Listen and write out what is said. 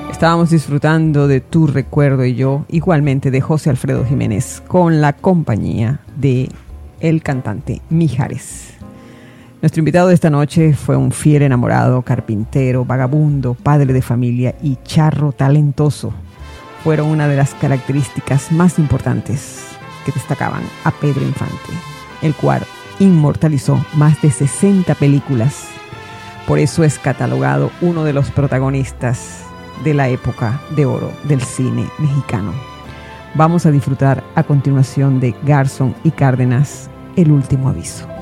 Estábamos disfrutando de Tu Recuerdo y Yo, igualmente de José Alfredo Jiménez, con la compañía de el cantante Mijares. Nuestro invitado de esta noche fue un fiel enamorado, carpintero, vagabundo, padre de familia y charro talentoso. Fueron una de las características más importantes que destacaban a Pedro Infante, el cual inmortalizó más de 60 películas. Por eso es catalogado uno de los protagonistas de la época de oro del cine mexicano. Vamos a disfrutar a continuación de Garzón y Cárdenas, El Último Aviso.